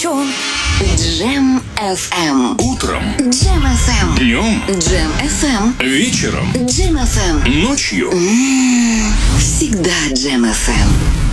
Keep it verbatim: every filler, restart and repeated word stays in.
обречен. Джем эф эм. Утром, Джем эф эм. днем, Джем эф эм. вечером, Джем эф эм. ночью. Всегда Джем эф эм.